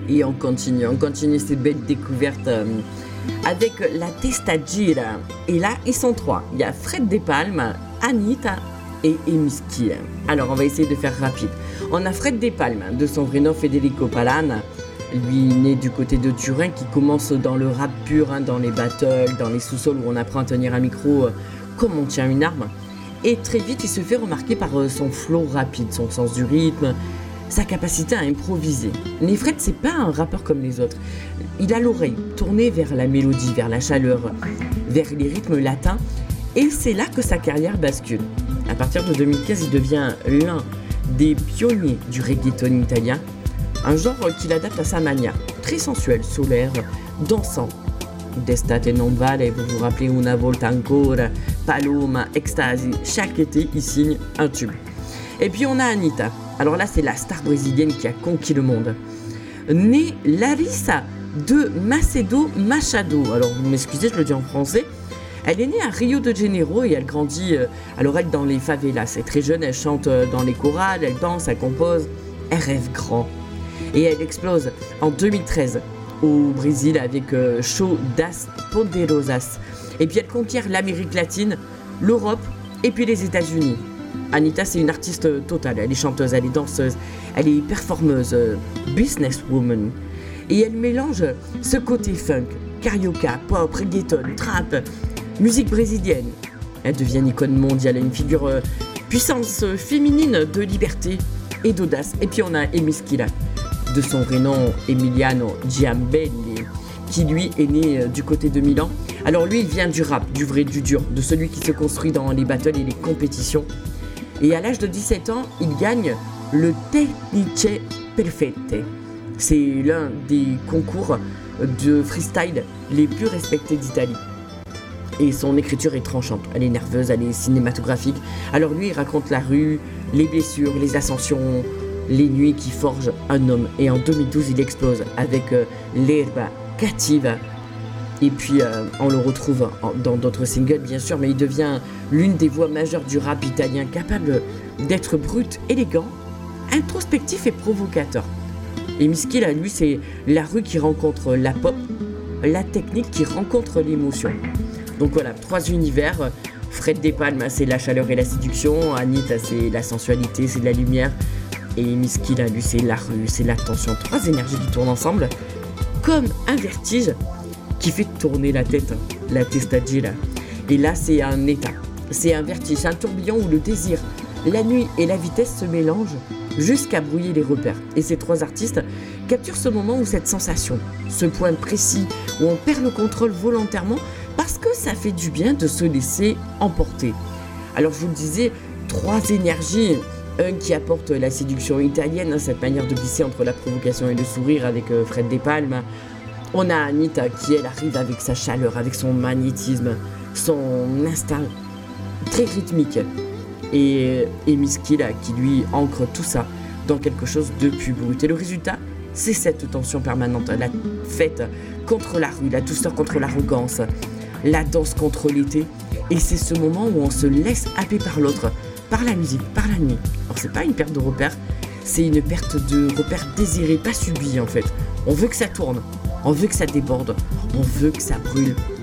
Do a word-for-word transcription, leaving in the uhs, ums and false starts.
Et on continue, on continue ces belles découvertes euh, avec la Testa Gira. Et là, ils sont trois. Il y a Fred De Palma, Anita et Emiski. Alors, on va essayer de faire rapide. On a Fred De Palma, de son vrai nom Federico Palan. Lui, né du côté de Turin, qui commence dans le rap pur, hein, dans les battles, dans les sous-sols où on apprend à tenir un micro euh, comme on tient une arme. Et très vite, il se fait remarquer par euh, son flow rapide, son sens du rythme, sa capacité à improviser. Mais Fred, c'est pas un rappeur comme les autres. Il a l'oreille tournée vers la mélodie, vers la chaleur, vers les rythmes latins. Et c'est là que sa carrière bascule. À partir de deux mille quinze, il devient l'un des pionniers du reggaeton italien. Un genre qu'il adapte à sa manière, très sensuel, solaire, dansant. D'estate non vale, vous vous rappelez Una volta ancora, Paloma, Ecstasy, chaque été il signe un tube. Et puis on a Anita, alors là c'est la star brésilienne qui a conquis le monde. Née Larissa de Macedo Machado, alors vous m'excusez je le dis en français. Elle est née à Rio de Janeiro et elle grandit, euh, alors elle dans les favelas. Elle est très jeune, elle chante dans les chorales, elle danse, elle compose, elle rêve grand. Et elle explose en deux mille treize au Brésil avec euh, Show das Poderosas. Et puis elle conquiert l'Amérique latine, l'Europe et puis les États-Unis. Anita, c'est une artiste totale. Elle est chanteuse, elle est danseuse, elle est performeuse, euh, businesswoman. Et elle mélange ce côté funk, carioca, pop, reggaeton, trap, musique brésilienne. Elle devient une icône mondiale, une figure euh, puissance féminine de liberté et d'audace. Et puis on a Emiski, de son vrai nom Emiliano Giambelli, qui lui est né euh, du côté de Milan. Alors lui il vient du rap, du vrai, du dur, de celui qui se construit dans les battles et les compétitions. Et à l'âge de dix-sept ans, il gagne le Tecnice Perfette. C'est l'un des concours de freestyle les plus respectés d'Italie. Et son écriture est tranchante, elle est nerveuse, elle est cinématographique. Alors lui il raconte la rue, les blessures, les ascensions, les nuits qui forgent un homme. Et en deux mille douze, il explose avec euh, L'Erba Cattiva. Et puis, euh, on le retrouve en, dans d'autres singles, bien sûr, mais il devient l'une des voix majeures du rap italien, capable d'être brut, élégant, introspectif et provocateur. Et Emiski, là, lui, c'est la rue qui rencontre la pop, la technique qui rencontre l'émotion. Donc voilà, trois univers. Fred De Palma, c'est la chaleur et la séduction. Anita, c'est la sensualité, c'est de la lumière. Et Emiski, là, lui, c'est la rue, c'est la tension. Trois énergies qui tournent ensemble, comme un vertige qui fait tourner la tête, la Testa Gira. Et là, c'est un état, c'est un vertige, c'est un tourbillon où le désir, la nuit et la vitesse se mélangent jusqu'à brouiller les repères. Et ces trois artistes capturent ce moment où cette sensation, ce point précis où on perd le contrôle volontairement parce que ça fait du bien de se laisser emporter. Alors, je vous le disais, trois énergies. Un qui apporte la séduction italienne, hein, cette manière de glisser entre la provocation et le sourire avec euh, Fred De Palma. On a Anita qui, elle, arrive avec sa chaleur, avec son magnétisme, son instinct très rythmique. Et Emiski, là, qui lui ancre tout ça dans quelque chose de plus brut. Et le résultat, c'est cette tension permanente, la fête contre la rue, la douceur contre l'arrogance, la danse contre l'été. Et c'est ce moment où on se laisse happer par l'autre, par la musique, par la nuit. Alors c'est pas une perte de repères, c'est une perte de repères désirés, pas subis en fait. On veut que ça tourne, on veut que ça déborde, on veut que ça brûle